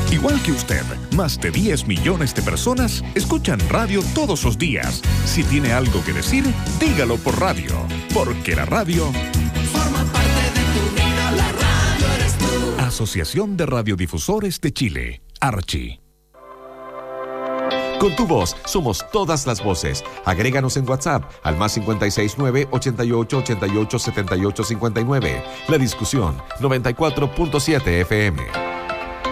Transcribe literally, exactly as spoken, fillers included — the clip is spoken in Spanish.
Igual que usted, más de diez millones de personas escuchan radio todos los días. Si tiene algo que decir, dígalo por radio, porque la radio forma parte de tu vida, la radio eres tú. Asociación de Radiodifusores de Chile, Archi. Con tu voz somos todas las voces. Agréganos en WhatsApp al más cincuenta y seis nueve, ochenta y ocho, ochenta y ocho, setenta y ocho cincuenta y nueve. La Discusión noventa y cuatro punto siete F M.